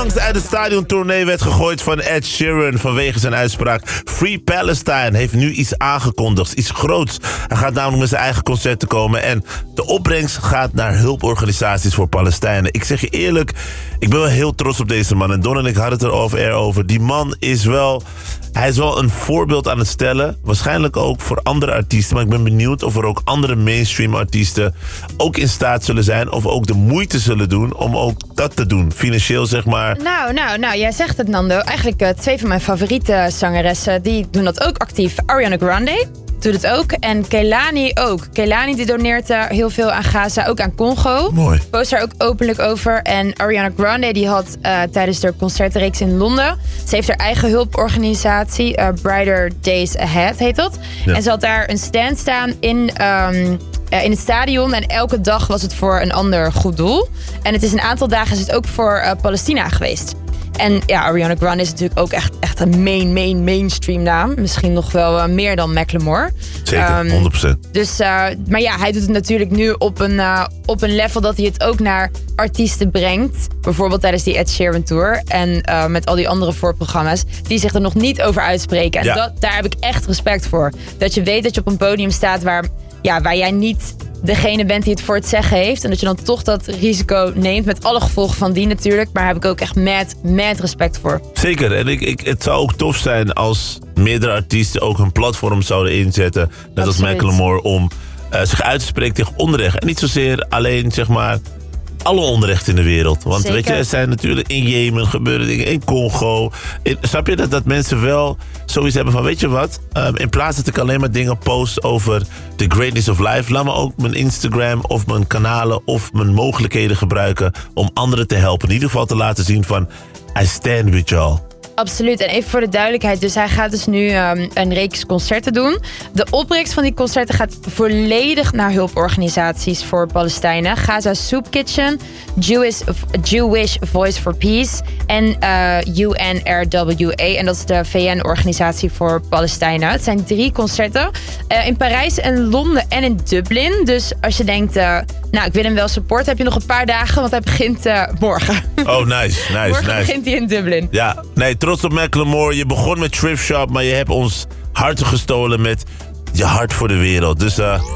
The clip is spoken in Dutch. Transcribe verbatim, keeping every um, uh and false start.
onlangs uit de stadiontournee werd gegooid van Ed Sheeran vanwege zijn uitspraak Free Palestine heeft nu iets aangekondigd, iets groots. Hij gaat namelijk met zijn eigen concerten komen en de opbrengst gaat naar hulporganisaties voor Palestijnen. Ik zeg je eerlijk, ik ben wel heel trots op deze man. En Don en ik hadden het er over over. Die man is wel, hij is wel een voorbeeld aan het stellen. Waarschijnlijk ook voor andere artiesten. Maar ik ben benieuwd of er ook andere mainstream artiesten ook in staat zullen zijn of ook de moeite zullen doen om ook dat te doen. Financieel, zeg maar. Nou, nou, nou, jij zegt het, Nando. Eigenlijk uh, twee van mijn favoriete zangeressen, die doen dat ook actief. Ariana Grande doet het ook. En Kehlani ook. Kehlani die doneert uh, heel veel aan Gaza, ook aan Congo. Mooi. Post daar ook openlijk over. En Ariana Grande die had uh, tijdens de concertreeks in Londen, ze heeft haar eigen hulporganisatie, uh, Brighter Days Ahead heet dat. Ja. En ze had daar een stand staan in, um, uh, in het stadion. En elke dag was het voor een ander goed doel. En het is een aantal dagen is het ook voor uh, Palestina geweest. En ja, Ariana Grande is natuurlijk ook echt, echt een main, main, mainstream naam. Misschien nog wel uh, meer dan Macklemore. Zeker, um, honderd procent. Dus, uh, maar ja, hij doet het natuurlijk nu op een, uh, op een level dat hij het ook naar artiesten brengt. Bijvoorbeeld tijdens die Ed Sheeran Tour. En uh, met al die andere voorprogramma's die zich er nog niet over uitspreken. En ja. dat, daar heb ik echt respect voor. Dat je weet dat je op een podium staat waar, ja, waar jij niet degene bent die het voor het zeggen heeft. En dat je dan toch dat risico neemt. Met alle gevolgen van die natuurlijk. Maar daar heb ik ook echt mad, mad respect voor. Zeker. En ik, ik, het zou ook tof zijn als meerdere artiesten ook hun platform zouden inzetten. Net als Macklemore. Om uh, zich uit te spreken tegen onrecht. En niet zozeer alleen, zeg maar, alle onrecht in de wereld. Want Zeker. weet je, er zijn natuurlijk in Jemen gebeuren dingen, in Congo. In, snap je dat, dat mensen wel zoiets hebben van, weet je wat? Um, in plaats dat ik alleen maar dingen post over the greatness of life, laat me ook mijn Instagram of mijn kanalen of mijn mogelijkheden gebruiken om anderen te helpen. In ieder geval te laten zien van, I stand with y'all. Absoluut. En even voor de duidelijkheid. Dus hij gaat dus nu um, een reeks concerten doen. De opbrengst van die concerten gaat volledig naar hulporganisaties voor Palestijnen. Gaza Soup Kitchen, Jewish, Jewish Voice for Peace en uh, U N R W A. En dat is de V N-organisatie voor Palestijnen. Het zijn drie concerten. Uh, in Parijs en Londen en in Dublin. Dus als je denkt, uh, nou, ik wil hem wel supporten, heb je nog een paar dagen, want hij begint uh, morgen. Oh, nice, nice, morgen nice. begint hij in Dublin. Ja, nee, trots op Macklemore. Je begon met Thrift Shop, maar je hebt ons harten gestolen met je hart voor de wereld. Dus uh,